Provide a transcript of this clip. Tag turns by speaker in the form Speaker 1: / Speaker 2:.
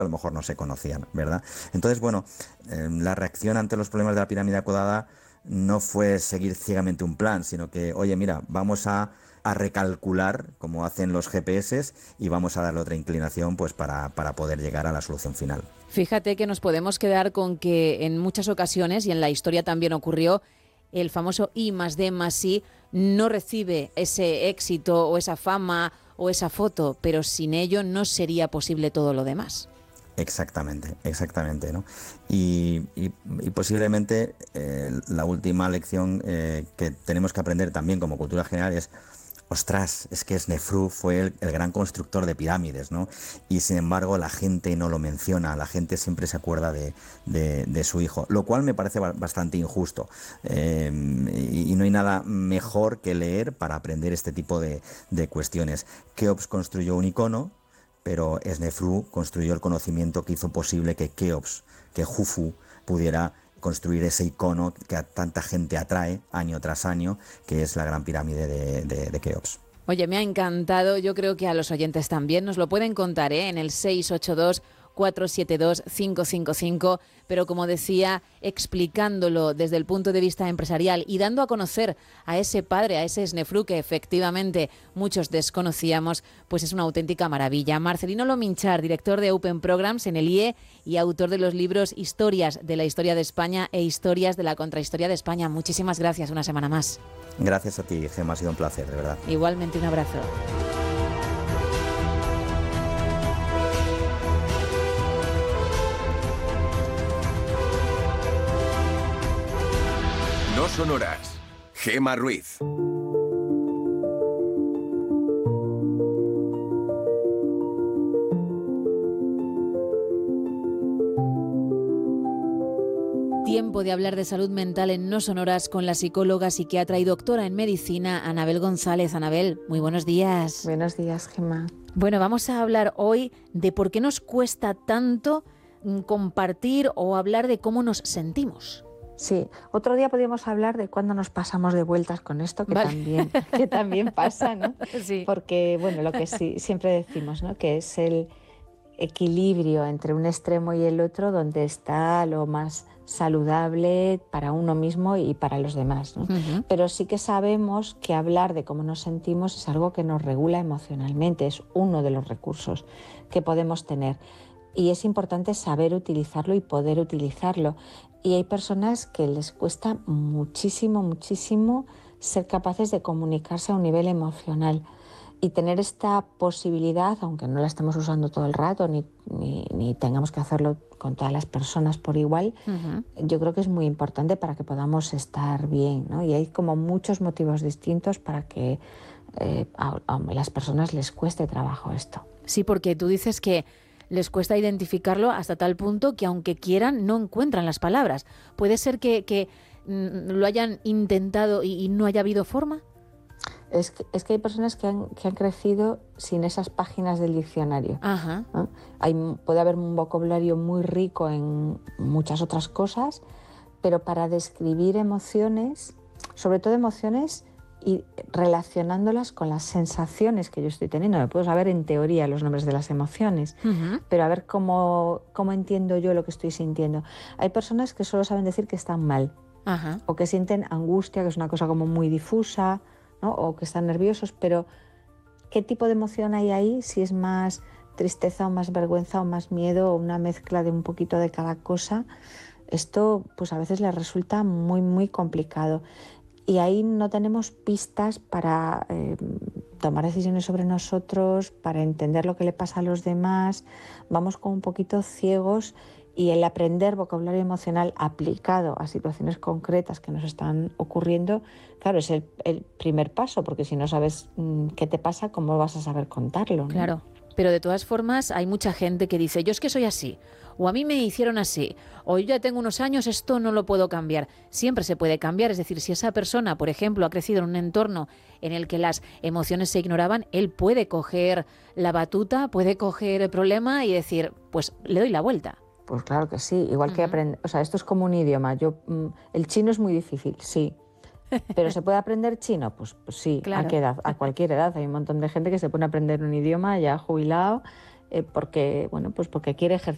Speaker 1: a lo mejor no se conocían, ¿verdad? Entonces, bueno, la reacción ante los problemas de la pirámide acodada no fue seguir ciegamente un plan, sino que, oye, mira, vamos a recalcular, como hacen los GPS, y vamos a darle otra inclinación pues para poder llegar a la solución final.
Speaker 2: Fíjate que nos podemos quedar con que en muchas ocasiones, y en la historia también ocurrió, el famoso I+D+I no recibe ese éxito o esa fama o esa foto, pero sin ello no sería posible todo lo demás.
Speaker 1: Exactamente, ¿no? Y posiblemente la última lección que tenemos que aprender también como cultura general es, ostras, es que Snefru fue el gran constructor de pirámides, ¿no? Y sin embargo la gente no lo menciona, la gente siempre se acuerda de su hijo, lo cual me parece bastante injusto. Y no hay nada mejor que leer para aprender este tipo de cuestiones. Keops construyó un icono, pero Snefru construyó el conocimiento que hizo posible que Keops, que Jufu pudiera construir ese icono que a tanta gente atrae año tras año, que es la Gran Pirámide de Keops.
Speaker 2: Oye, me ha encantado, yo creo que a los oyentes también, nos lo pueden contar en el 682-472-555, pero como decía, explicándolo desde el punto de vista empresarial y dando a conocer a ese padre, a ese Snefru que efectivamente muchos desconocíamos, pues es una auténtica maravilla. Marcelino Lominchar, director de Open Programs en el IE y autor de los libros Historias de la Historia de España e Historias de la Contrahistoria de España. Muchísimas gracias una semana más.
Speaker 1: Gracias a ti, Gemma, ha sido un placer, de verdad.
Speaker 2: Igualmente, un abrazo.
Speaker 3: No sonoras. Gemma Ruiz.
Speaker 2: Tiempo de hablar de salud mental en No Sonoras con la psicóloga, psiquiatra y doctora en medicina Anabel González. Anabel, muy buenos días.
Speaker 4: Buenos días, Gemma.
Speaker 2: Bueno, vamos a hablar hoy de por qué nos cuesta tanto compartir o hablar de cómo nos sentimos.
Speaker 4: Sí, otro día podríamos hablar de cuándo nos pasamos de vueltas con esto, que también pasa, ¿no?
Speaker 2: Sí.
Speaker 4: Porque, bueno, lo que sí siempre decimos, ¿no? Que es el equilibrio entre un extremo y el otro donde está lo más saludable para uno mismo y para los demás, ¿no? Uh-huh. Pero sí que sabemos que hablar de cómo nos sentimos es algo que nos regula emocionalmente, es uno de los recursos que podemos tener. Y es importante saber utilizarlo y poder utilizarlo. Y hay personas que les cuesta muchísimo ser capaces de comunicarse a un nivel emocional. Y tener esta posibilidad, aunque no la estemos usando todo el rato, ni tengamos que hacerlo con todas las personas por igual, uh-huh. Yo creo que es muy importante para que podamos estar bien, ¿no? Y hay como muchos motivos distintos para que a las personas les cueste trabajo esto.
Speaker 2: Sí, porque tú dices que les cuesta identificarlo hasta tal punto que aunque quieran no encuentran las palabras. ¿Puede ser que lo hayan intentado y no haya habido forma?
Speaker 4: Es que hay personas que han crecido sin esas páginas del diccionario.
Speaker 2: Ajá.
Speaker 4: ¿No? Puede haber un vocabulario muy rico en muchas otras cosas, pero para describir emociones, sobre todo emociones, y relacionándolas con las sensaciones que yo estoy teniendo. Me puedo saber en teoría los nombres de las emociones, uh-huh. Pero a ver cómo entiendo yo lo que estoy sintiendo. Hay personas que solo saben decir que están mal,
Speaker 2: uh-huh.
Speaker 4: O que sienten angustia, que es una cosa como muy difusa, ¿no? O que están nerviosos, pero ¿qué tipo de emoción hay ahí? Si es más tristeza o más vergüenza o más miedo o una mezcla de un poquito de cada cosa, esto pues a veces les resulta muy complicado. Y ahí no tenemos pistas para tomar decisiones sobre nosotros, para entender lo que le pasa a los demás. Vamos como un poquito ciegos y el aprender vocabulario emocional aplicado a situaciones concretas que nos están ocurriendo, claro, es el primer paso, porque si no sabes qué te pasa, ¿cómo vas a saber contarlo, ¿no?
Speaker 2: Claro. Pero de todas formas hay mucha gente que dice, yo es que soy así, o a mí me hicieron así, o yo ya tengo unos años, esto no lo puedo cambiar. Siempre se puede cambiar, es decir, si esa persona, por ejemplo, ha crecido en un entorno en el que las emociones se ignoraban, él puede coger la batuta, puede coger el problema y decir, pues le doy la vuelta.
Speaker 4: Pues claro que sí, igual uh-huh. Que aprender, o sea, esto es como un idioma. El chino es muy difícil, sí. ¿Pero se puede aprender chino? Pues sí,
Speaker 2: claro.
Speaker 4: ¿A qué edad? A cualquier edad. Hay un montón de gente que se pone a aprender un idioma ya jubilado porque quiere ejercer